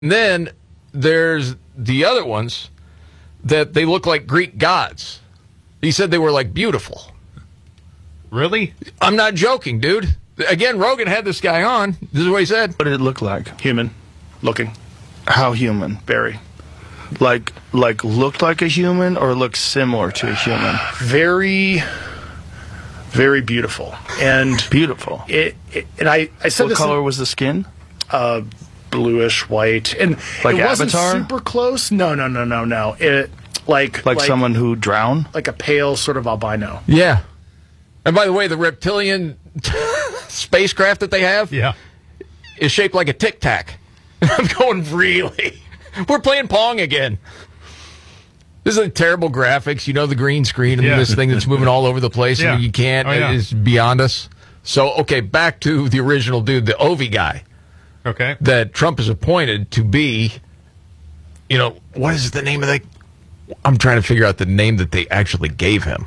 And then there's the other ones that they look like Greek gods. He said they were like beautiful. Really? I'm not joking, dude. Again, Rogan had this guy on. This is what he said. What did it look like? Human looking. How human, Barry? Like looked like a human or looked similar to a human? Very, very beautiful. And beautiful. I said what this. Color was the skin? Bluish white. And like it wasn't Avatar? super close. No. It like someone who drowned? Like a pale sort of albino. Yeah. And by the way, the reptilian spacecraft that they have is shaped like a Tic Tac. I'm going, really? We're playing Pong again. This is like terrible graphics. You know, the green screen and this thing that's moving all over the place. Yeah. And you can't. It's beyond us. So, okay, back to the original dude, the Ovi guy. Okay. That Trump is appointed to be, what is the name of that? I'm trying to figure out the name that they actually gave him.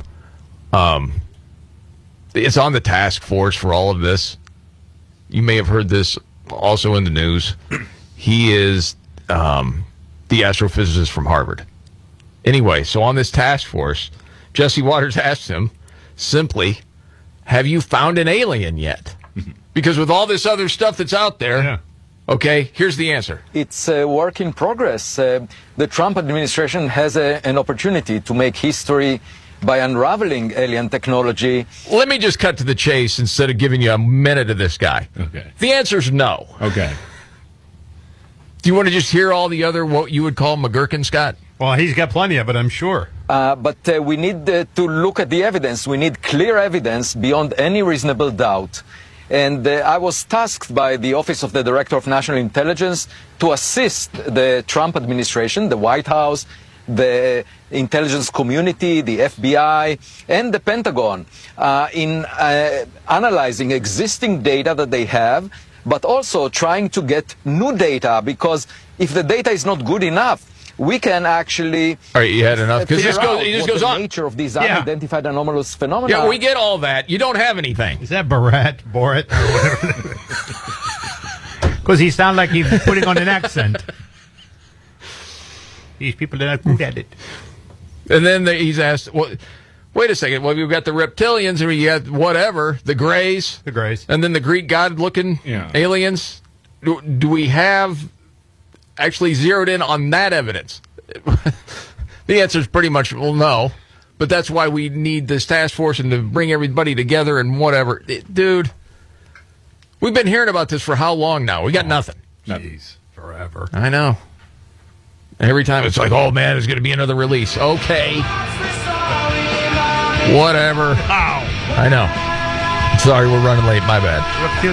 It's on the task force for all of this. You may have heard this also in the news. He is the astrophysicist from Harvard. Anyway, so on this task force, Jesse Waters asked him simply, have you found an alien yet? Because with all this other stuff that's out there, okay, here's the answer. It's a work in progress. The Trump administration has an opportunity to make history by unraveling alien technology. Let me just cut to the chase instead of giving you a minute of this guy. Okay. The answer's no. Okay. Do you want to just hear all the other, what you would call McGurkin, Scott? Well, he's got plenty of it, I'm sure. But we need to look at the evidence. We need clear evidence beyond any reasonable doubt. And I was tasked by the Office of the Director of National Intelligence to assist the Trump administration, the White House, the intelligence community, the FBI, and the Pentagon in analyzing existing data that they have, but also trying to get new data, because if the data is not good enough, we can actually all right, you had enough? Because this goes the on. Nature of these unidentified anomalous phenomena. Yeah, we get all that. You don't have anything. Is that Borat, or whatever? Because he sounds like he's putting on an accent. These people are not good at it. And then he's asked, well, wait a second. Well, we've got the reptilians, and we got whatever, the Greys. The Greys. And then the Greek god-looking aliens. Do we have actually zeroed in on that evidence? The answer is pretty much, well, no. But that's why we need this task force and to bring everybody together and whatever. Dude, we've been hearing about this for how long now? We got nothing. Jeez, forever. I know. Every time it's like, oh, man, there's going to be another release. Okay. Whatever. Ow. I know. Sorry, we're running late. My bad.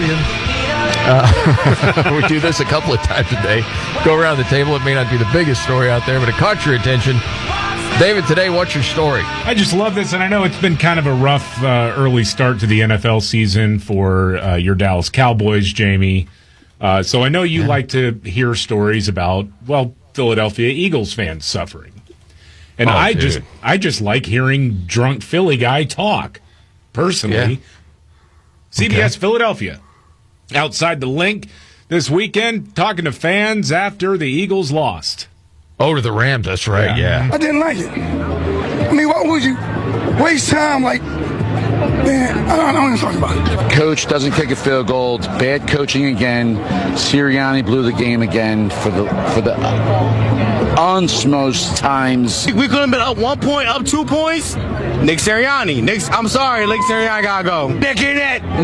Reptilians. We do this a couple of times a day. Go around the table. It may not be the biggest story out there, but it caught your attention. David, today, what's your story? I just love this, and I know it's been kind of a rough early start to the NFL season for your Dallas Cowboys, Jamie. So I know you like to hear stories about, well, Philadelphia Eagles fans suffering. And I just like hearing drunk Philly guy talk, personally. CBS Philadelphia, outside the Link this weekend, talking to fans after the Eagles lost. Oh, to the Rams, that's right, yeah. I didn't like it. I mean, why would you waste time like, man, I don't even talk about it. Coach doesn't kick a field goal. It's bad coaching again. Sirianni blew the game again for the most times. We could have been up 1 point, up 2 points. Nick Sirianni. I'm sorry, Nick Sirianni gotta go. Nick ain't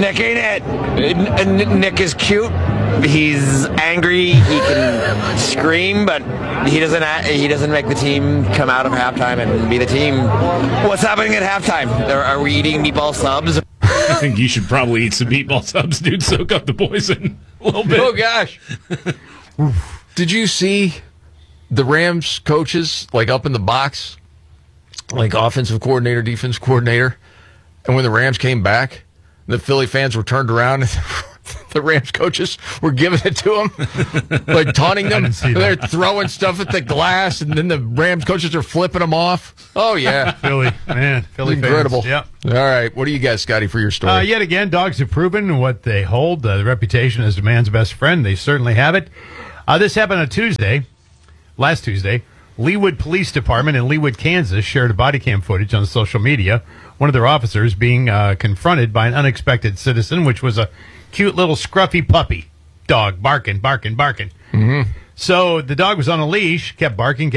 it. Nick is cute. He's angry. He can scream, but he doesn't make the team come out of halftime and be the team. What's happening at halftime? Are we eating meatball subs? I think you should probably eat some meatball subs, dude. Soak up the poison a little bit. Oh, gosh. Did you see the Rams coaches, like, up in the box? Like, offensive coordinator, defense coordinator. And when the Rams came back, the Philly fans were turned around and the Rams coaches were giving it to them, like taunting them. They're throwing stuff at the glass, and then the Rams coaches are flipping them off. Oh, yeah. Philly incredible. Fans. Yep. All right. What do you got, Scotty, for your story? Yet again, dogs have proven what they hold. The reputation as a man's best friend. They certainly have it. This happened on last Tuesday. Leawood Police Department in Leawood, Kansas shared a body cam footage on social media. One of their officers being confronted by an unexpected citizen, which was a cute little scruffy puppy dog barking. Mm-hmm. So the dog was on a leash, kept barking.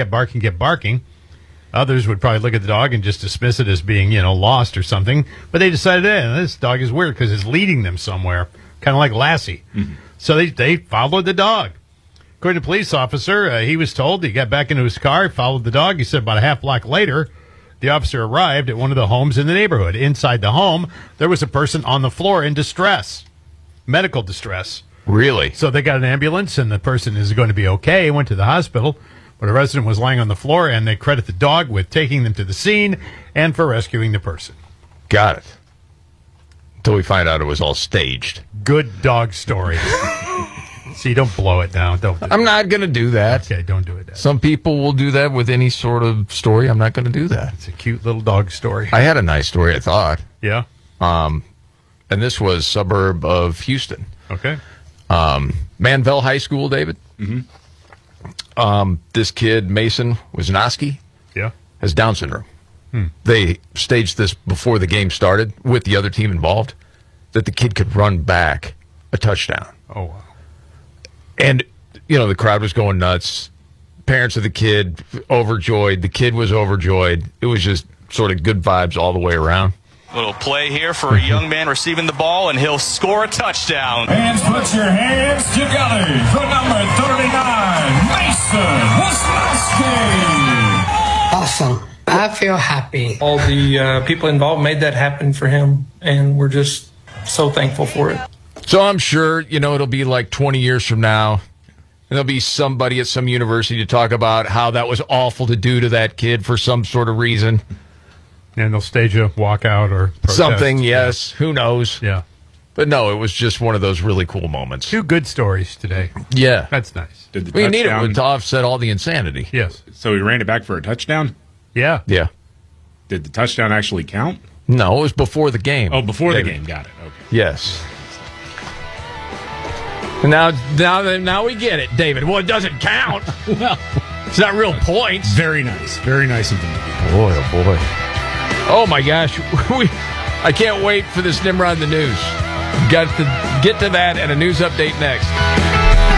Others would probably look at the dog and just dismiss it as being, lost or something. But they decided, this dog is weird because it's leading them somewhere, kind of like Lassie. Mm-hmm. So they followed the dog. According to a police officer, he was told he got back into his car, followed the dog. He said about a half block later, the officer arrived at one of the homes in the neighborhood. Inside the home, there was a person on the floor in distress, medical distress. Really? So they got an ambulance, and the person is going to be okay. Went to the hospital, but a resident was lying on the floor, and they credit the dog with taking them to the scene and for rescuing the person. Got it. Until we find out it was all staged. Good dog story. See, don't blow it now. I'm not going to do that. Okay, don't do it. Some people will do that with any sort of story. I'm not going to do that. It's a cute little dog story. I had a nice story, I thought. Yeah? And this was suburb of Houston. Okay. Manvel High School, David. Mm-hmm. This kid, Mason Wisnowski, has Down syndrome. They staged this before the game started with the other team involved, that the kid could run back a touchdown. Oh, wow. And, the crowd was going nuts. Parents of the kid overjoyed. The kid was overjoyed. It was just sort of good vibes all the way around. Little play here for a young man receiving the ball, and he'll score a touchdown. Fans, put your hands together for number 39, Mason Wisnowski. Awesome. I feel happy. All the people involved made that happen for him, and we're just so thankful for it. So I'm sure, it'll be like 20 years from now, and there'll be somebody at some university to talk about how that was awful to do to that kid for some sort of reason. And they'll stage a walkout or protest. Something, yes. Who knows? Yeah. But no, it was just one of those really cool moments. 2 good stories today. Yeah. That's nice. We need it to offset all the insanity. Yes. So he ran it back for a touchdown? Yeah. Yeah. Did the touchdown actually count? No, it was before the game. Oh, before the game. Got it. Okay. Yes. Now we get it, David. Well, it doesn't count. Well, it's not real points. Very nice. Very nice of them to be. Boy, oh boy. Oh my gosh. I can't wait for this Nimrod in the news. Got to get to that and a news update next.